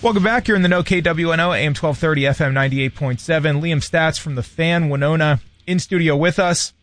Welcome back. You're in the No KWNO, AM 1230, FM 98.7. Liam Stats from the Fan, Winona, in studio with us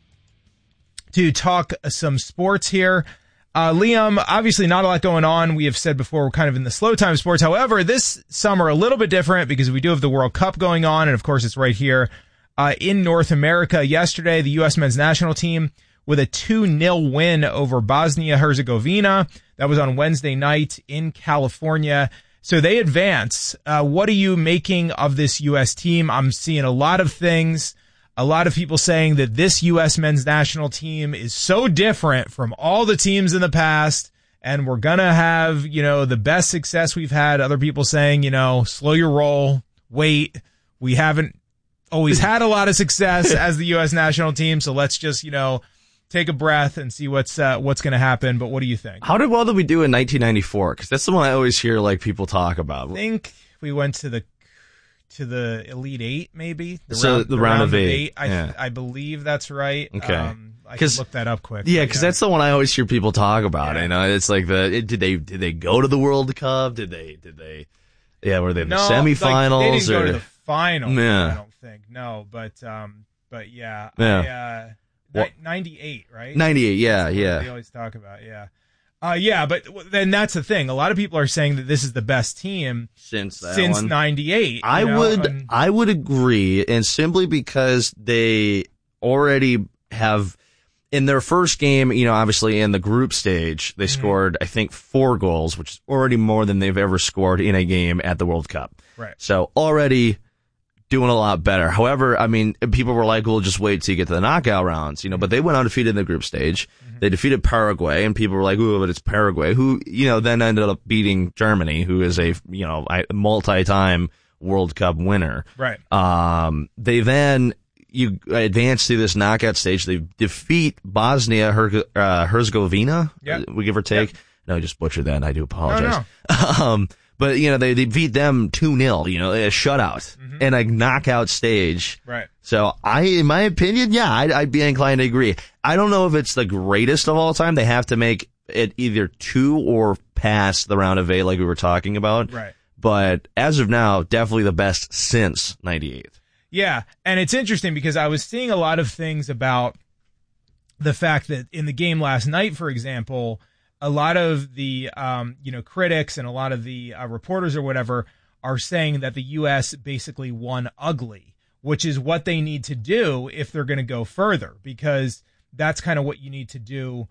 to talk some sports here. Liam, obviously not a lot going on. We have said before we're kind of in the slow time sports. However, this summer a little bit different because we do have the World Cup going on, and of course it's right here in North America. Yesterday, the U.S. men's national team with a 2-0 win over Bosnia-Herzegovina. That was on Wednesday night in California. So they advance. What are you making of this U.S. team? I'm seeing a lot of things. A lot of people saying that this U.S. men's national team is so different from all the teams in the past, and we're going to have, the best success we've had. Other people saying, slow your roll, wait. We haven't always had a lot of success as the U.S. national team, so let's just, take a breath and see what's going to happen. But what do you think? How well did we do in 1994? Because that's the one I always hear people talk about. I think we went to the Elite Eight, maybe. The round of eight. I believe that's right. Okay. I can look that up quick. Yeah, because that's the one I always hear people talk about. Yeah. It's like did they go to the World Cup? Were they in the semifinals? They didn't go to the finals. Yeah. I don't think. No, but yeah. Yeah. 98, right? 98, yeah. They always talk about, yeah, but then that's the thing. A lot of people are saying that this is the best team since 98. I would agree, and simply because they already have in their first game, obviously in the group stage, they scored I think 4 goals, which is already more than they've ever scored in a game at the World Cup. Right. So already doing a lot better. However, people were like, "Well, just wait till you get to the knockout rounds," but they went undefeated in the group stage. Mm-hmm. They defeated Paraguay, and people were like, "Ooh, but it's Paraguay," who, then ended up beating Germany, who is a, multi-time World Cup winner. Right. They then, advance to this knockout stage. They defeat Bosnia-Herzegovina, we give or take. Yep. No, I just butchered that, and I do apologize. No. But, they beat them 2-0, a shutout in a knockout stage. Right. So in my opinion, I'd be inclined to agree. I don't know if it's the greatest of all time. They have to make it either 2 or past the round of 8 like we were talking about. Right. But as of now, definitely the best since 98. Yeah. And it's interesting because I was seeing a lot of things about the fact that in the game last night, for example, a lot of the, critics and a lot of the reporters or whatever are saying that the U.S. basically won ugly, which is what they need to do if they're going to go further, because that's kind of what you need to do,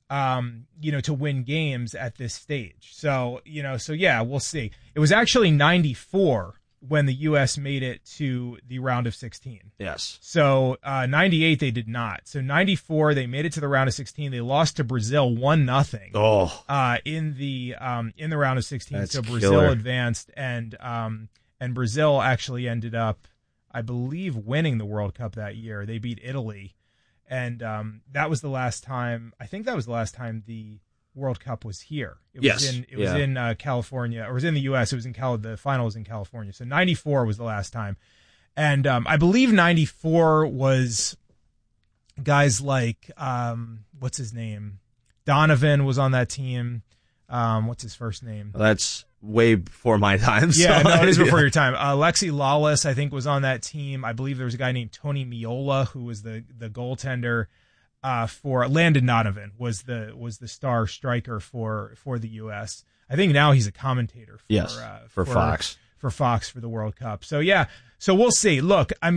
to win games at this stage. So we'll see. It was actually 94 when the U.S. made it to the round of 16. Yes. So 98 they did not. So 94 they made it to the round of 16. They lost to Brazil 1-0. Oh. In the round of 16. That's so Brazil killer. advanced, and Brazil actually ended up, I believe, winning the World Cup that year. They beat Italy, and that was the last time. I think that was the last time the World Cup was here. It was in California, or it was in the U.S. It was in the final was in California. So 94 was the last time. And I believe 94 was guys like, what's his name? Donovan was on that team. What's his first name? That's way before my time. Yeah, no, it is before your time. Alexi Lawless, I think, was on that team. I believe there was a guy named Tony Miola who was the goaltender. For Landon Donovan was the star striker for the U.S. I think now he's a commentator for Fox for the World Cup. So so we'll see. Look, I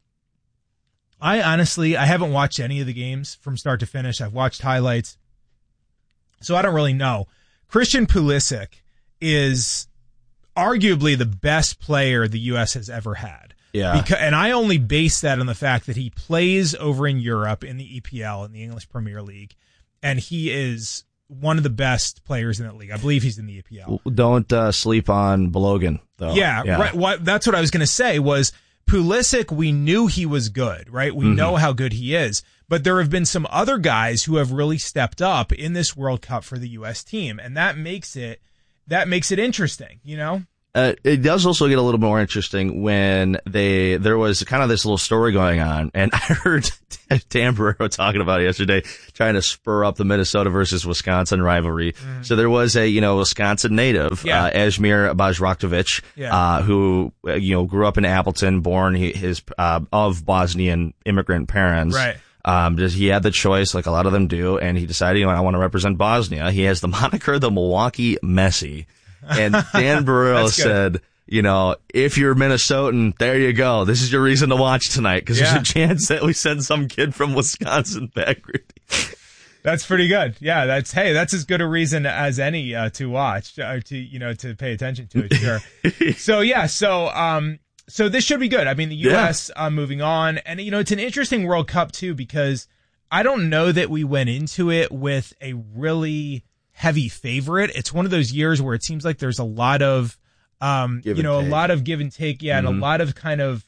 haven't watched any of the games from start to finish. I've watched highlights, so I don't really know. Christian Pulisic is arguably the best player the U.S. has ever had. Yeah. And I only base that on the fact that he plays over in Europe in the EPL, in the English Premier League, and he is one of the best players in that league. I believe he's in the EPL. Don't sleep on Balogun, though. Yeah. Right. That's what I was going to say was Pulisic, we knew he was good, right? We know how good he is. But there have been some other guys who have really stepped up in this World Cup for the U.S. team, and that makes it interesting, It does also get a little more interesting when there was kind of this little story going on, and I heard Dan Barreiro talking about it yesterday, trying to spur up the Minnesota versus Wisconsin rivalry. So there was a, Wisconsin native, Azmir Bajraktovic, who, grew up in Appleton, born of Bosnian immigrant parents. Right. He had the choice, like a lot of them do, and he decided, I want to represent Bosnia. He has the moniker, the Milwaukee Messi. And Dan Barreiro said, if you're Minnesotan, there you go. This is your reason to watch tonight, because there's a chance that we send some kid from Wisconsin back. That's pretty good. Yeah, that's as good a reason as any to watch, or to pay attention to it. Sure. So this should be good. I mean, the U.S. Moving on, and it's an interesting World Cup too, because I don't know that we went into it with a really heavy favorite. It's one of those years where it seems like there's a lot of, a lot of give and take. Yeah. And a lot of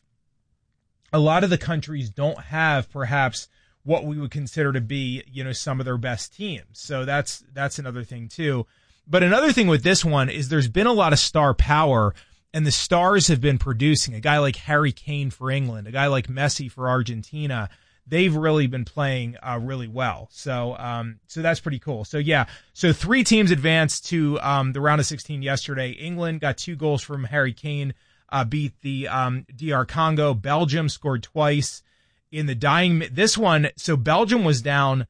the countries don't have perhaps what we would consider to be, some of their best teams. So that's another thing too. But another thing with this one is there's been a lot of star power, and the stars have been producing. A guy like Harry Kane for England, a guy like Messi for Argentina. They've really been playing really well. So that's pretty cool. So 3 teams advanced to the round of 16 yesterday. England got 2 goals from Harry Kane, beat the DR Congo. Belgium scored twice in the dying. This one, so Belgium was down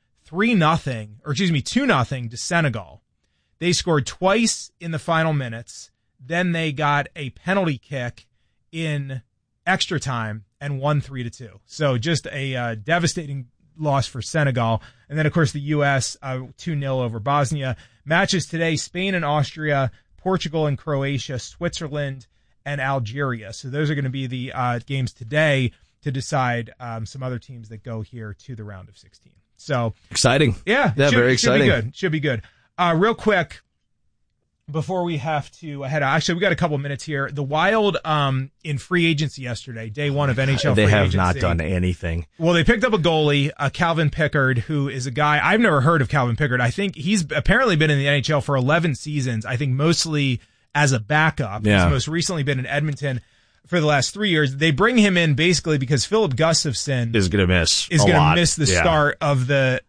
2-0 to Senegal. They scored twice in the final minutes. Then they got a penalty kick in extra time and won 3-2. So just a devastating loss for Senegal. And then, of course, the U.S. 2-0 over Bosnia. Matches today: Spain and Austria, Portugal and Croatia, Switzerland and Algeria. So those are going to be the games today to decide some other teams that go here to the round of 16. So exciting. Yeah, very exciting. Should be good. Real quick, before we have to head out, actually, we got a couple minutes here. The Wild in free agency yesterday, day one of NHL free agency. They have not done anything. Well, they picked up a goalie, Calvin Pickard, who is a guy, I've never heard of Calvin Pickard. I think he's apparently been in the NHL for 11 seasons, I think mostly as a backup. Yeah. He's most recently been in Edmonton for the last 3 years. They bring him in basically because Philip Gustafsson is going to miss the start of the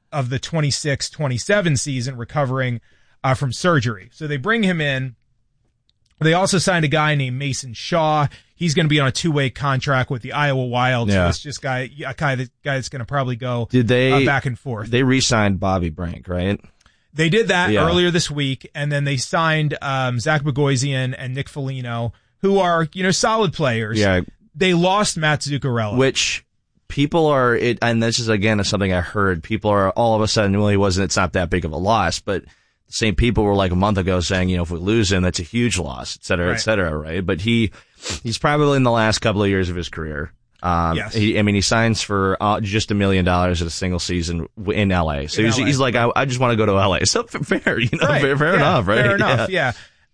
26-27 season, recovering from surgery. So they bring him in. They also signed a guy named Mason Shaw. He's going to be on a 2-way contract with the Iowa Wild. So it's just a guy that's going to probably go back and forth. They re-signed Bobby Brink, right? They did that earlier this week, and then they signed Zach Bogosian and Nick Foligno, who are solid players. Yeah. They lost Matt Zuccarello, which people are, and this is again something I heard. People are all of a sudden, it's not that big of a loss, but the same people were like a month ago saying, if we lose him, that's a huge loss, et cetera, right? But he's probably in the last couple of years of his career. Yes. He signs for just $1 million at a single season in LA. So he's like, I just want to go to LA. So fair, fair enough, right? Fair enough, yeah.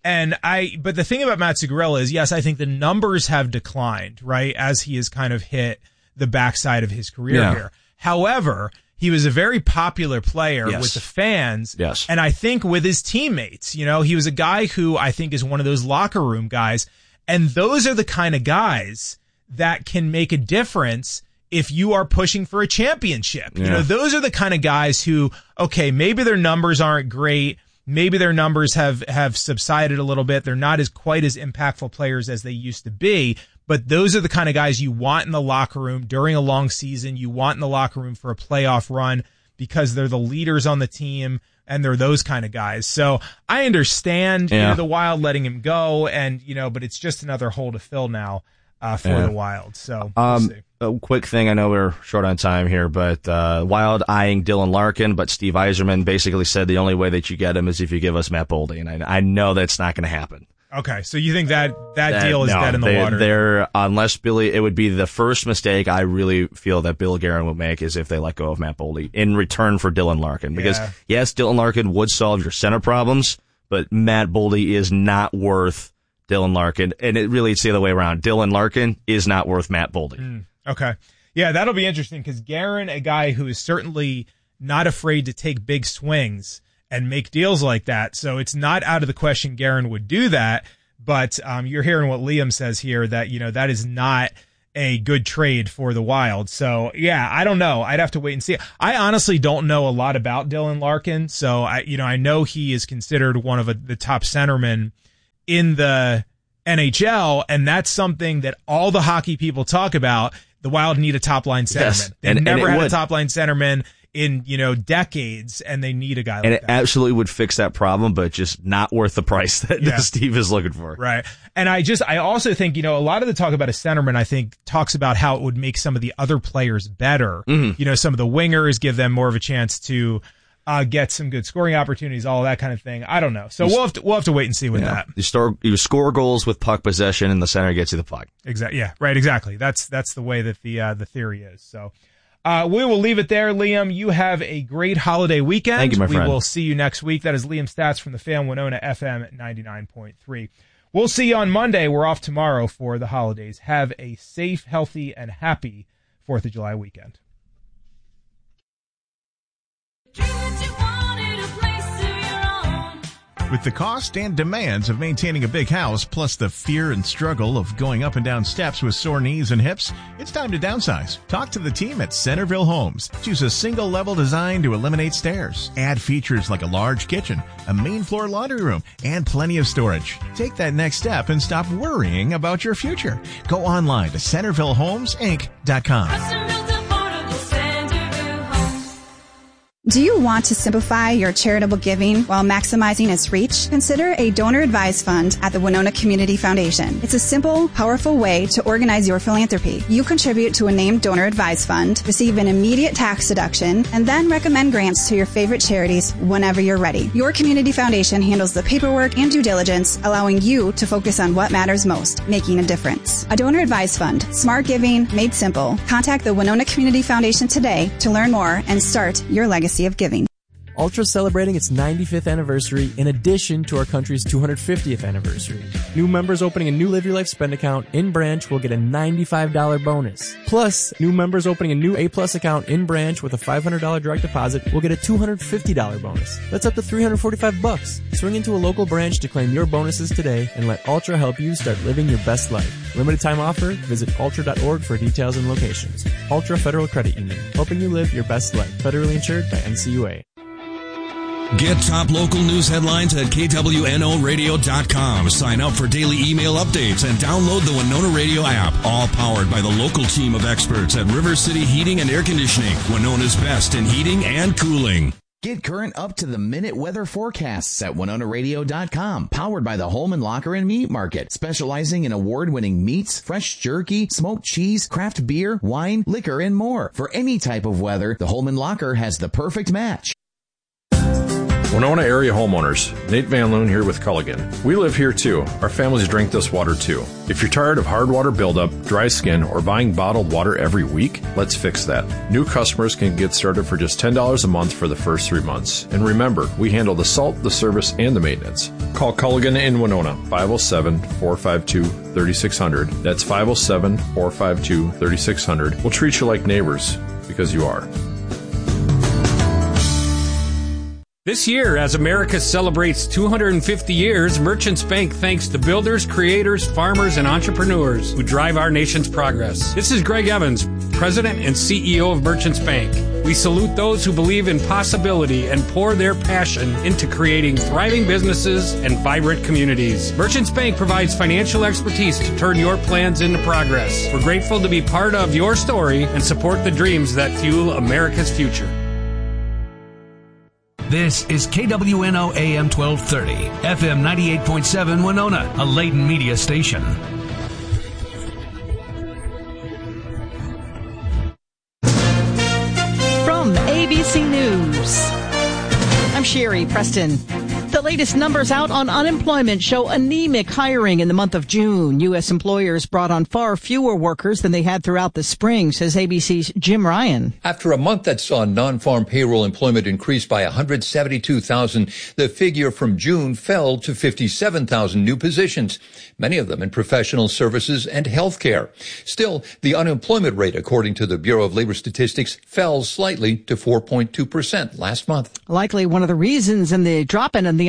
But the thing about Matt Zuccarello is, yes, I think the numbers have declined, right, as he has kind of hit the backside of his career here. However, he was a very popular player with the fans. Yes. And I think with his teammates, he was a guy who I think is one of those locker room guys. And those are the kind of guys that can make a difference if you are pushing for a championship. Yeah. Those are the kind of guys who, okay, maybe their numbers aren't great. Maybe their numbers have subsided a little bit. They're not quite as impactful players as they used to be. But those are the kind of guys you want in the locker room during a long season. You want in the locker room for a playoff run because they're the leaders on the team and they're those kind of guys. So I understand the Wild letting him go, and but it's just another hole to fill now for the Wild. So we'll see. A quick thing, I know we're short on time here, but Wild eyeing Dylan Larkin, but Steve Yzerman basically said the only way that you get him is if you give us Matt Boldy, and I know that's not going to happen. Okay, so you think that deal is dead in the water? Unless Billy, it would be the first mistake I really feel that Bill Guerin would make is if they let go of Matt Boldy in return for Dylan Larkin. Because yes, Dylan Larkin would solve your center problems, but Matt Boldy is not worth Dylan Larkin, and it's the other way around. Dylan Larkin is not worth Matt Boldy. Okay, yeah, that'll be interesting because Guerin, a guy who is certainly not afraid to take big swings and make deals like that. So it's not out of the question Guerin would do that. But you're hearing what Liam says here, that, that is not a good trade for the Wild. So, yeah, I don't know. I'd have to wait and see. I honestly don't know a lot about Dylan Larkin. So, I know he is considered one of the top centermen in the NHL, and that's something that all the hockey people talk about. The Wild need a top-line centerman. Yes, They've never had a top-line centerman in, decades, and they need a guy like that. And it absolutely would fix that problem, but just not worth the price that Steve is looking for. Right. And I also think, a lot of the talk about a centerman, I think, talks about how it would make some of the other players better. Mm-hmm. Some of the wingers, give them more of a chance to get some good scoring opportunities, all that kind of thing. I don't know. So we'll have to wait and see with that. You score goals with puck possession, and the center gets you the puck. Exactly. Yeah. Right. Exactly. That's the way that the theory is. So we will leave it there. Liam, you have a great holiday weekend. Thank you, my friend. We will see you next week. That is Liam Stats from the Fan Winona FM 99.3. We'll see you on Monday. We're off tomorrow for the holidays. Have a safe, healthy, and happy 4th of July weekend. With the cost and demands of maintaining a big house, plus the fear and struggle of going up and down steps with sore knees and hips, it's time to downsize. Talk to the team at Centerville Homes. Choose a single-level design to eliminate stairs. Add features like a large kitchen, a main floor laundry room, and plenty of storage. Take that next step and stop worrying about your future. Go online to CentervilleHomesInc.com. Do you want to simplify your charitable giving while maximizing its reach? Consider a donor-advised fund at the Winona Community Foundation. It's a simple, powerful way to organize your philanthropy. You contribute to a named donor-advised fund, receive an immediate tax deduction, and then recommend grants to your favorite charities whenever you're ready. Your community foundation handles the paperwork and due diligence, allowing you to focus on what matters most, making a difference. A donor-advised fund, smart giving made simple. Contact the Winona Community Foundation today to learn more and start your legacy of giving. Ultra celebrating its 95th anniversary in addition to our country's 250th anniversary. New members opening a new Live Your Life spend account in branch will get a $95 bonus. Plus, new members opening a new A-Plus account in branch with a $500 direct deposit will get a $250 bonus. That's up to $345. Swing into a local branch to claim your bonuses today and let Ultra help you start living your best life. Limited time offer. Visit ultra.org for details and locations. Ultra Federal Credit Union, helping you live your best life. Federally insured by NCUA. Get top local news headlines at KWNOradio.com. Sign up for daily email updates and download the Winona Radio app. All powered by the local team of experts at River City Heating and Air Conditioning, Winona's best in heating and cooling. Get current up-to-the-minute weather forecasts at WinonaRadio.com. Powered by the Holman Locker and Meat Market, specializing in award-winning meats, fresh jerky, smoked cheese, craft beer, wine, liquor, and more. For any type of weather, the Holman Locker has the perfect match. Winona area homeowners, Nate Van Loon here with Culligan. We live here too. Our families drink this water too. If you're tired of hard water buildup, dry skin, or buying bottled water every week, let's fix that. New customers can get started for just $10 a month for the first 3 months. And remember, we handle the salt, the service, and the maintenance. Call Culligan in Winona, 507-452-3600. That's 507-452-3600. We'll treat you like neighbors, because you are. This year, as America celebrates 250 years, Merchants Bank thanks the builders, creators, farmers, and entrepreneurs who drive our nation's progress. This is Greg Evans, President and CEO of Merchants Bank. We salute those who believe in possibility and pour their passion into creating thriving businesses and vibrant communities. Merchants Bank provides financial expertise to turn your plans into progress. We're grateful to be part of your story and support the dreams that fuel America's future. This is KWNO AM 1230, FM 98.7 Winona, a Layton media station. From ABC News, I'm Sherry Preston. The latest numbers out on unemployment show anemic hiring in the month of June. U.S. employers brought on far fewer workers than they had throughout the spring, says ABC's Jim Ryan. After a month that saw non-farm payroll employment increase by 172,000, the figure from June fell to 57,000 new positions, many of them in professional services and healthcare. Still, the unemployment rate, according to the Bureau of Labor Statistics, fell slightly to 4.2% last month. Likely one of the reasons in the drop in the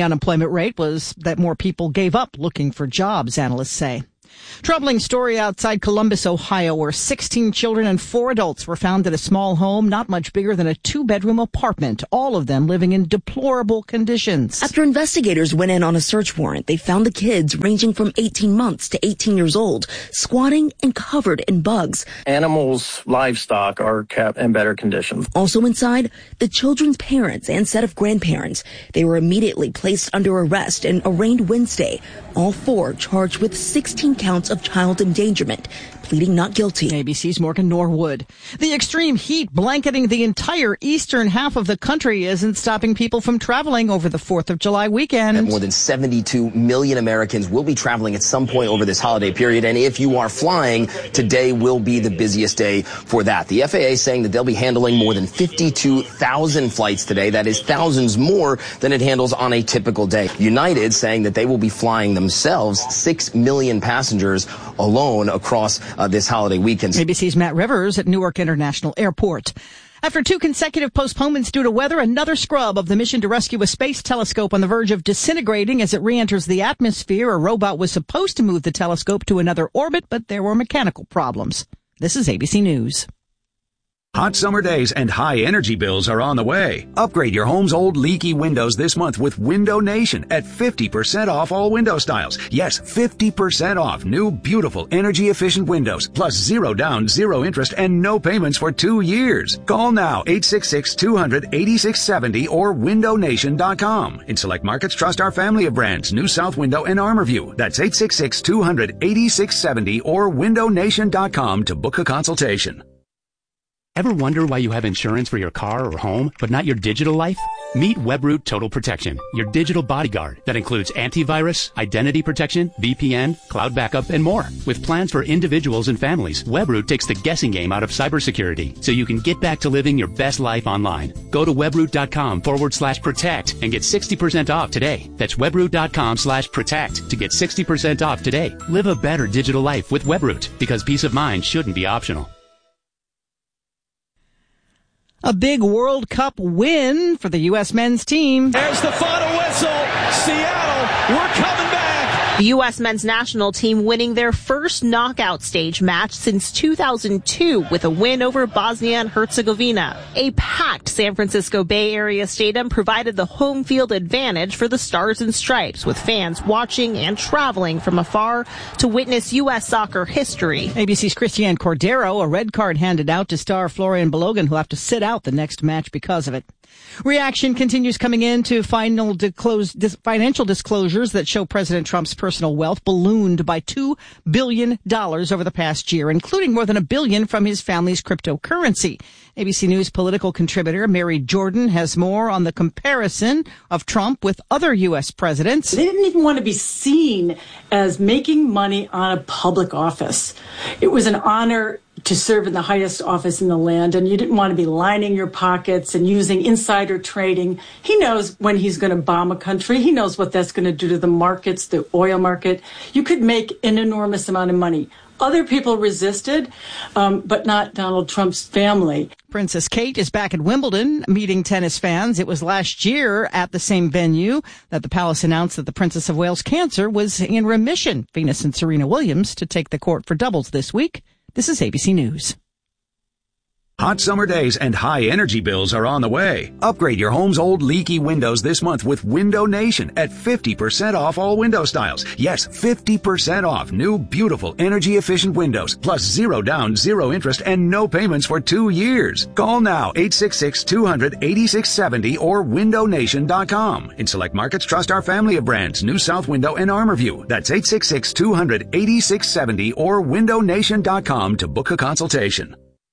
unemployment rate was that more people gave up looking for jobs, analysts say. Troubling story outside Columbus, Ohio, where 16 children and 4 adults were found at a small home not much bigger than a 2-bedroom apartment, all of them living in deplorable conditions. After investigators went in on a search warrant, they found the kids ranging from 18 months to 18 years old, squatting and covered in bugs. Animals, livestock are kept in better condition. Also inside, the children's parents and set of grandparents. They were immediately placed under arrest and arraigned Wednesday. All 4 charged with 16 counts of child endangerment, pleading not guilty. ABC's Morgan Norwood. The extreme heat blanketing the entire eastern half of the country isn't stopping people from traveling over the 4th of July weekend. And more than 72 million Americans will be traveling at some point over this holiday period. And if you are flying, today will be the busiest day for that. The FAA saying that they'll be handling more than 52,000 flights today. That is thousands more than it handles on a typical day. United saying that they will be flying themselves 6 million passengers alone across this holiday weekend. ABC's Matt Rivers at Newark International Airport. After 2 consecutive postponements due to weather, another scrub of the mission to rescue a space telescope on the verge of disintegrating as it re-enters the atmosphere. A robot was supposed to move the telescope to another orbit, but there were mechanical problems. This is ABC News. Hot summer days and high energy bills are on the way. Upgrade your home's old leaky windows this month with Window Nation at 50% off all window styles. Yes, 50% off new, beautiful, energy-efficient windows, plus 0 down, 0 interest, and no payments for 2 years. Call now, 866-200-8670 or windownation.com. In select markets, trust our family of brands, New South Window and ArmorView. That's 866-200-8670 or windownation.com to book a consultation. Ever wonder why you have insurance for your car or home, but not your digital life? Meet Webroot Total Protection, your digital bodyguard that includes antivirus, identity protection, VPN, cloud backup, and more. With plans for individuals and families, Webroot takes the guessing game out of cybersecurity, so you can get back to living your best life online. Go to webroot.com/protect and get 60% off today. That's webroot.com/protect to get 60% off today. Live a better digital life with Webroot, because peace of mind shouldn't be optional. A big World Cup win for the U.S. men's team. There's the final whistle. Seattle, we're coming back. The U.S. men's national team winning their first knockout stage match since 2002 with a win over Bosnia and Herzegovina. A packed San Francisco Bay Area stadium provided the home field advantage for the Stars and Stripes, with fans watching and traveling from afar to witness U.S. soccer history. ABC's Christiane Cordero, a red card handed out to star Florian Balogun, who'll have to sit out the next match because of it. Reaction continues coming in to financial disclosures that show President Trump's personal wealth ballooned by $2 billion over the past year, including more than $1 billion from his family's cryptocurrency. ABC News political contributor Mary Jordan has more on the comparison of Trump with other U.S. presidents. They didn't even want to be seen as making money on a public office. It was an honor to serve in the highest office in the land, and you didn't want to be lining your pockets and using insider trading. He knows when he's going to bomb a country. He knows what that's going to do to the markets, the oil market. You could make an enormous amount of money. Other people resisted, but not Donald Trump's family. Princess Kate is back at Wimbledon meeting tennis fans. It was last year at the same venue that the palace announced that the Princess of Wales' cancer was in remission. Venus and Serena Williams to take the court for doubles this week. This is ABC News. Hot summer days and high energy bills are on the way. Upgrade your home's old leaky windows this month with Window Nation at 50% off all window styles. Yes, 50% off new, beautiful, energy-efficient windows, plus 0 down, 0 interest, and no payments for 2 years. Call now, 866-200-8670 or windownation.com. In select markets, trust our family of brands, New South Window and ArmorView. That's 866-200-8670 or windownation.com to book a consultation.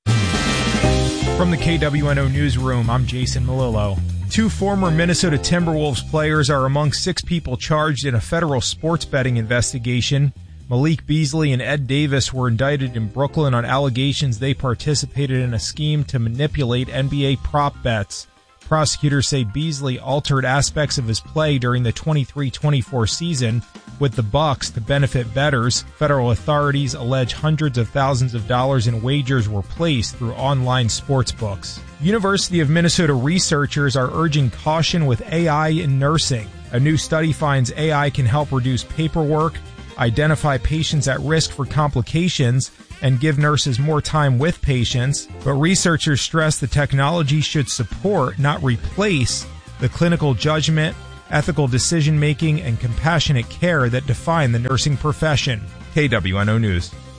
From the KWNO Newsroom, I'm Jason Melillo. 2 former Minnesota Timberwolves players are among 6 people charged in a federal sports betting investigation. Malik Beasley and Ed Davis were indicted in Brooklyn on allegations they participated in a scheme to manipulate NBA prop bets. Prosecutors say Beasley altered aspects of his play during the 23-24 season with the Bucks to benefit bettors. Federal authorities allege hundreds of thousands of dollars in wagers were placed through online sports books. University of Minnesota researchers are urging caution with AI in nursing. A new study finds AI can help reduce paperwork, identify patients at risk for complications, and give nurses more time with patients. But researchers stress the technology should support, not replace, the clinical judgment, ethical decision-making, and compassionate care that define the nursing profession. KWNO News.